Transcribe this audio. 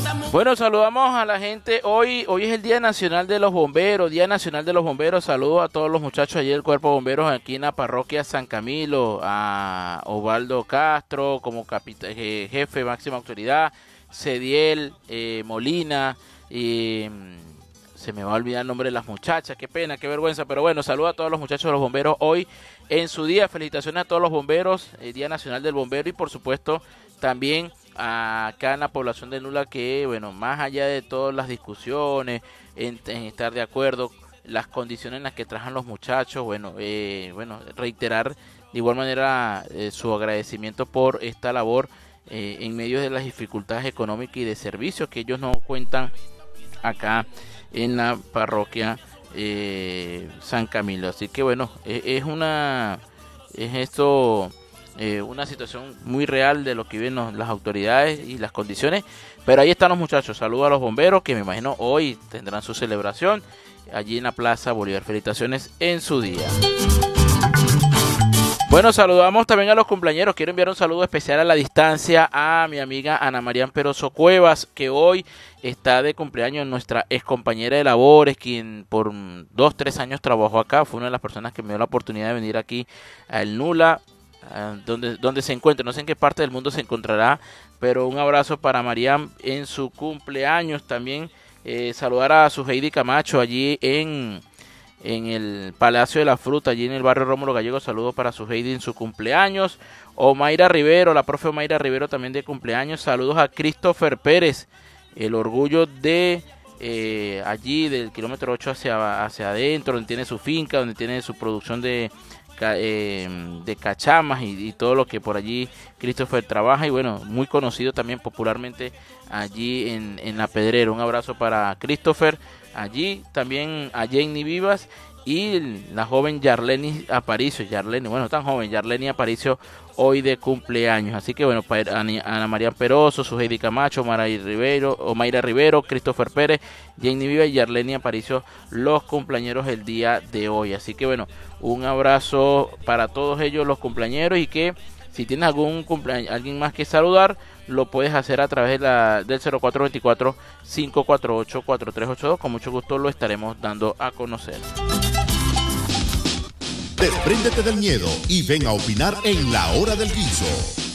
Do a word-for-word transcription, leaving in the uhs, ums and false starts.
Bueno, saludamos a la gente. Hoy hoy es el Día Nacional de los Bomberos, Día Nacional de los Bomberos. Saludos a todos los muchachos allí del Cuerpo de Bomberos aquí en la parroquia San Camilo, a Osvaldo Castro como capita, jefe, máxima autoridad, Cediel, eh, Molina, y se me va a olvidar el nombre de las muchachas, qué pena, qué vergüenza, pero bueno, saludos a todos los muchachos de los bomberos hoy en su día. Felicitaciones a todos los bomberos, el Día Nacional del Bombero, y por supuesto también acá en la población de Nula, que bueno, más allá de todas las discusiones, en, en estar de acuerdo, las condiciones en las que trabajan los muchachos, bueno, eh, bueno, reiterar de igual manera eh, su agradecimiento por esta labor eh, en medio de las dificultades económicas y de servicios que ellos no cuentan acá en la parroquia eh, San Camilo. Así que bueno, es, es una, es esto... Eh, una situación muy real de lo que viven los, las autoridades y las condiciones, pero ahí están los muchachos. Saludos a los bomberos que me imagino hoy tendrán su celebración allí en la Plaza Bolívar. Felicitaciones en su día. Bueno, saludamos también a los cumpleañeros. Quiero enviar un saludo especial a la distancia a mi amiga Ana María Peroso Cuevas, que hoy está de cumpleaños, nuestra ex compañera de labores, quien por dos, tres años trabajó acá, fue una de las personas que me dio la oportunidad de venir aquí al Nula, Donde, donde se encuentre, no sé en qué parte del mundo se encontrará, pero un abrazo para Mariam en su cumpleaños. También eh, saludar a su Heidi Camacho allí en, en el Palacio de la Fruta, allí en el barrio Rómulo Gallego. Saludos para su Heidi en su cumpleaños. Omaira Rivero, la profe Omaira Rivero también de cumpleaños. Saludos a Christopher Pérez, el orgullo de eh, allí del kilómetro ocho hacia, hacia adentro, donde tiene su finca, donde tiene su producción de Eh, de cachamas y, y todo lo que por allí Christopher trabaja, y bueno, muy conocido también popularmente allí en, en La Pedrera. Un abrazo para Christopher, allí también a Jenny Vivas y la joven Yarleni Aparicio, Yarleni, bueno, tan joven, Yarleni Aparicio, hoy de cumpleaños. Así que bueno, para Ana María Peroso, su Heidi Camacho, Maray Rivero, Omaira Rivero, Christopher Pérez, Jenny Viva y Yarleni Aparicio, los cumpleañeros el día de hoy. Así que bueno, un abrazo para todos ellos, los cumpleañeros, y que si tienes algún cumpleaños, alguien más que saludar, lo puedes hacer a través de la, del cero cuatro veinticuatro, cinco cuatro ocho, cuatro tres ocho dos. Con mucho gusto lo estaremos dando a conocer. Despréndete del miedo y ven a opinar en La Hora del Guiso.